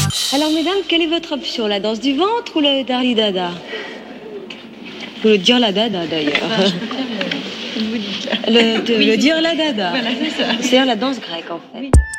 Alors mesdames, quelle est votre option? La danse du ventre ou le Darli Dada? Faut le dire la dada d'ailleurs. Je préfère une modique. Le dire la dada. Voilà, c'est ça. C'est-à-dire la danse grecque en fait. Oui.